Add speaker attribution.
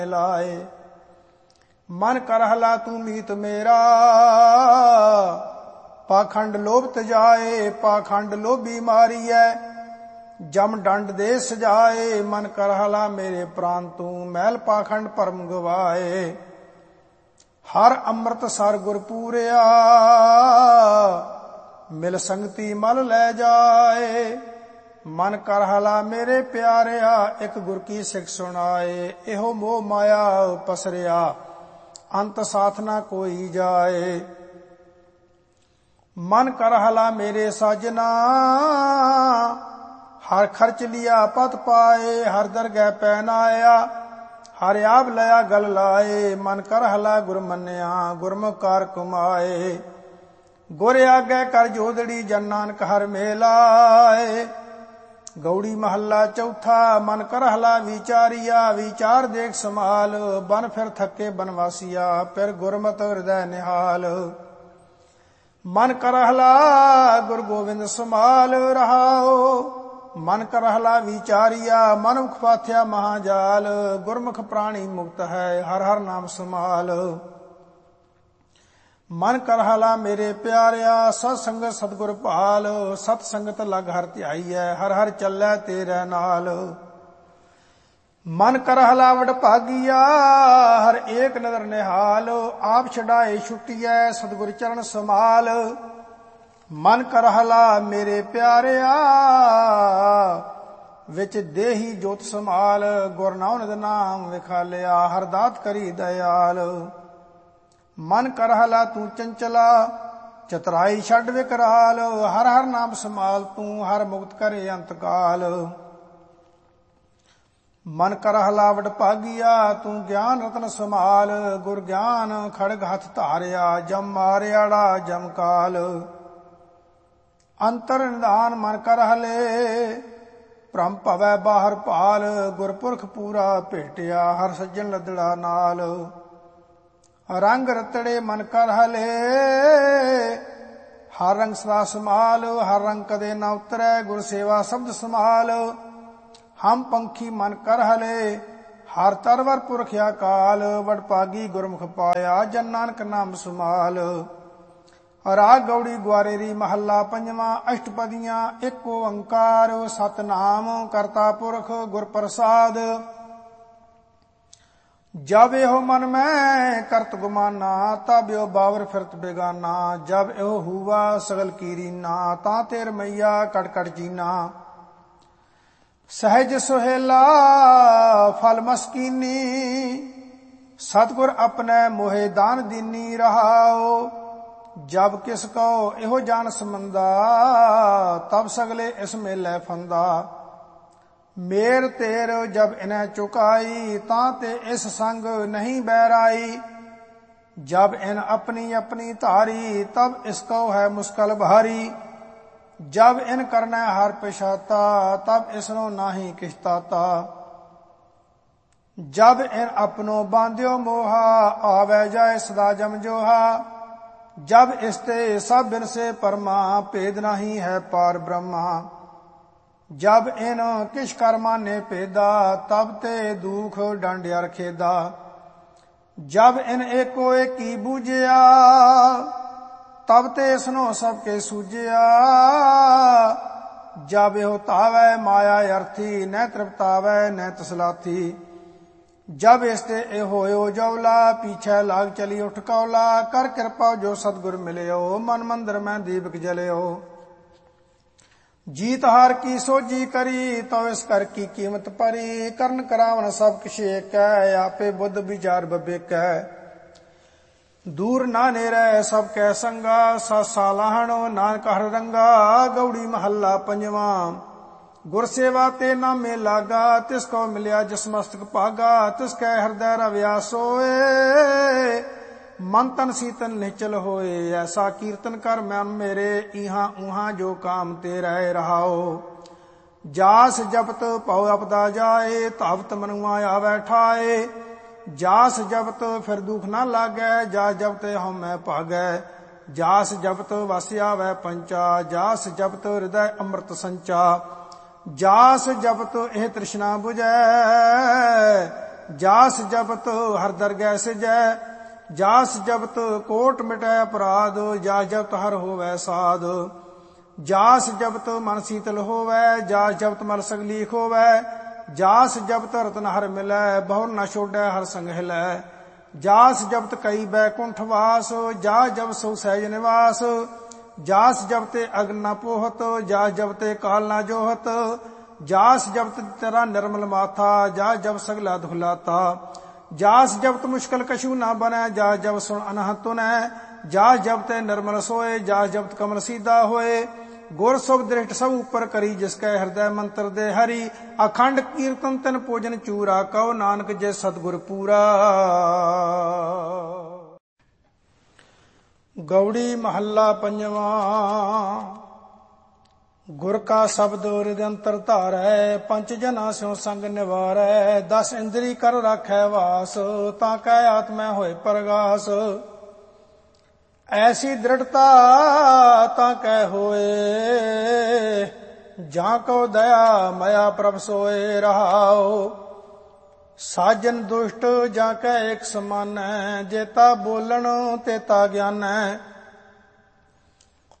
Speaker 1: लाए। मन करहला तू मीत मेरा, पाखंड लोभ तजाए। पाखंड लोभी मारियै, जम दंड दे सजाए। मन करहला मेरे प्राण तू, मैल पाखंड परम गवाए। हर अमृत सर गुर पूरिया, मिल संगति मल लै जाए। मन करहला मेरे प्यारिया, एक गुर की सिख सुनाए। एहो मोह माया पसरिया, अंत साथ ना कोई जाए। मन करहला मेरे साजना, हर खर्च लिया पत पाए। हर दरगह पहनाया, हर आप लया गल लाए। मन करहला गुर मन्या, गुरमुख कार कमाए। गुर आगे कर जोदड़ी, जन नानक हर मेलाए। गौड़ी महला चौथा। मन करहला विचारिया, विचार देख समाल। बन फिर थके बनवासिया, फिर गुरमत हृदय निहाल। मन करहला गुरु गोविंद समाल रहाओ। मन करहला विचारिया, मनुख पाथ्या महाजाल। गुरमुख प्राणी मुक्त है, हर हर नाम समाल। मन करहला मेरे प्यारिया, सत्संग सतगुर भाल। सत संगत लग हर ध्याईयै, हर हर चलै तेरे नाल। मन करहला वड भागिया, हर एक नदर निहाल। आप छड़ाए छुटियै, सतगुर चरण समाल। मन करहला मेरे प्यारिया, विच देही जोत समाल। गुर नानक नाम विखालिया, हर दात करी दयाल। मन करहला तू चंचला, चतुराई छड़ विकराल। हर हर नाम समाल तू, हर मुक्त करे अंतकाल। मन करहला वड भागिया, तू ज्ञान रतन समाल। गुर ज्ञान खड़ग हथ धारिया, जम मारियाड़ा जम काल। अंतर निधान मन करहले, भ्रम भवै बाहर भाल। गुरपुरख पूरा भेटिया, हर सज्जन लदड़ा नाल। रंग रतड़े मन करहले, हर रंग सदा समाल। हर रंग कदे न उतरै, गुर सेवा शब्द समाल। हम पंखी मन करहले, हर तरवर पुरख अकाल। वडभागी गुरमुख पाया, जन नानक नाम समाल। राग गौड़ी ग्वारेरी महला पंजवा। अष्टपदियां एक ओंकार, सतनाम करता पुरख गुर प्रसाद। जब एहो मन में करत गुमाना, तब एहो बावर फिरत बेगाना। जब एहो हुआ सगल कीरीना, ता तेर मैया कट कट जीना। सहज सुहेला फल मस्कीनी, सतगुर अपने मोहे दान दीनी रहाओ। जब किस को एहो जान समंदा, तब सगले इस मेले फंदा। मेर तेर जब इन्हें चुकाई, ताते इस संग नहीं बैराई। जब इन अपनी अपनी धारी, तब इसको है मुश्किल भारी। जब इन करना हर पिछाता, तब इसनो नाही किछताता। जब इन अपनो बांध्यो मोहा, आवे जाए सदा जम जोहा। जब इसते सब बिन से परमा, भेद नहीं है पार ब्रह्मा। जब इन किश कर्मा ने पेदा, तब ते दुख डांडिया रखेदा। जब इन एको एकी बूझिया, तब ते इसनो सबके सूझिया। जब एहो तावै माया अर्थी, न तृप्तावै न तसलाथी। जब इसते ए होयो जौला, पीछे लाग चली उठ कौला। कर कृपा जो सतगुर मिलियो, मन मंदिर में दीपक जलियो। जीत हार की सोजी करी, तो इस कर की कीमत परी। करन करावन सब किश एक है, आपे बुद्ध विचार बबेक है। दूर ना नेरै सब कै संगा, सत सालाहणो नानक हर रंगा। गौड़ी महला पंजवा। गुर सेवा ते नामे लागा, तिसको मिलिया जिस मस्तक भागा। तिसकै हृदय रविया सोए, मन तन शीतन निश्चल होए। ऐसा कीर्तन कर मन मेरे, इहां उहां जो काम तेरा रहाओ। जास जपत पौ अपदा जाए, धावत मनुआ आवे ठाए। जास जपत फिर दुख ना लागै, जास जपत हमै भागै। जास जपत वस आवे पंचा, जास जपत हृदय अमृत संचा। जास जपत एह तृष्णा बुझै, ਜਾਸ ਜਪਤ ਹਰ ਦਰਗਹਿ ਸਿਜੈ। ਜਾਸ ਜਪਤ ਕੋਟ ਮਿਟੈ ਅਪਰਾਧ, ਜਾਸ ਜਪਤ ਹਰ ਹੋਵੈ ਸਾਧ। ਜਾਸ ਜਪਤ ਮਨ ਸੀਤਲ ਹੋਵੈ, ਜਾਸ ਜਪਤ ਮਲ ਸਗਲੀ ਹੋਵੈ। ਜਾਸ ਜਪਤ ਰਤਨ ਹਰ ਮਿਲੈ, ਬਹੁਰ ਨ ਛੋਡੈ ਹਰ ਸੰਗ ਹਿਲੈ। ਜਾਸ ਜਪਤ ਕਈ ਬੈਕੁੰਠ ਵਾਸ, ਜਾਸ ਜਪ ਸੋ ਸਹਿਜ ਨਿਵਾਸ। ਜਾਸ ਜਪਤੇ ਅਗਨ ਨ ਪੋਹਤ, ਜਾਸ ਜਪਤੇ ਕਾਲ ਨ ਜੋਹਤ। ਜਾਸ ਜਪਤ ਤੇਰਾ ਨਿਰਮਲ ਮਾਥਾ, ਜਾਸ ਜਪ ਸਗਲਾ ਦੁਖ ਲਾਤਾ। ਜਾਸ ਜਪਤ ਮੁਸ਼ਕਲ ਕਛੂ ਨਾ ਬਨੈ, ਜਾਸ ਜਪ ਸੁਣ ਅਨਹਦ ਤੁਨੈ। ਜਾਸ ਜਪਤੇ ਨਿਰਮਲ ਸੋਏ, ਜਾਸ ਜਪਤ ਕਮਲ ਸੀਧਾ ਹੋਏ। ਗੁਰ ਸੁਖ ਦ੍ਰਿਸ਼ਟ ਸਭ ਉਪਰ ਕਰੀ, ਜਿਸ ਕੈ ਹਿਰਦੈ ਮੰਤਰ ਦੇ ਹਰੀ। ਅਖੰਡ ਕੀਰਤਨ ਤਿਨ ਭੋਜਨ ਚੂਰਾ, ਕਹੋ ਨਾਨਕ ਜੇ ਸਤਿਗੁਰ ਪੂਰਾ। ਗੌੜੀ ਮਹੱਲਾ ਪੰਜਵਾਂ। ਗੁਰ ਕਾ ਸ਼ਬਦ ਹਿਰਦਿ ਅੰਤਰ ਧਾਰੈ, ਪੰਚ ਜਨਾ ਸਿਉ ਸੰਗ ਨਿਵਾਰੈ। 10 ਇੰਦਰੀ ਕਰ ਰਾਖੈ ਵਾਸ, ਤਾਂ ਕੈ ਆਤਮੈ ਹੋਏ ਪ੍ਰਗਾਸ। ਐਸੀ ਦ੍ਰਿੜਤਾ ਤਾਂ ਕੈ ਹੋਏ, ਜਾਂ ਕੋ ਦਇਆ ਮਇਆ ਪ੍ਰਭ ਸੋਏ। ਰਹਾਉ ਸਾਜਨ ਦੁਸ਼ਟ ਜਾਂ ਕੈ ਇਕ ਸਮਾਨੈ, ਜੇਤਾ ਬੋਲਣ ਤੇਤਾ ਗਿਆਨੈ।